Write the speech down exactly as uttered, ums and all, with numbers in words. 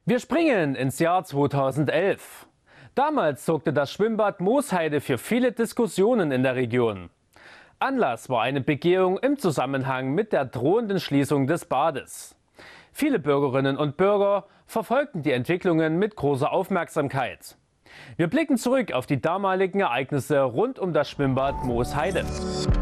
Wir springen ins Jahr zweitausendelf. Damals sorgte das Schwimmbad Moosheide für viele Diskussionen in der Region. Anlass war eine Begehung im Zusammenhang mit der drohenden Schließung des Bades. Viele Bürgerinnen und Bürger verfolgten die Entwicklungen mit großer Aufmerksamkeit. Wir blicken zurück auf die damaligen Ereignisse rund um das Schwimmbad Moosheide.